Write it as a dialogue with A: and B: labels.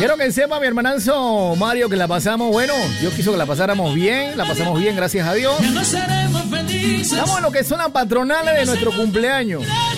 A: Quiero que sepa mi hermanazo Mario que la pasamos, bueno, Dios quiso que la pasáramos bien, la pasamos bien, gracias a Dios. Estamos en lo que son las patronales de nuestro cumpleaños.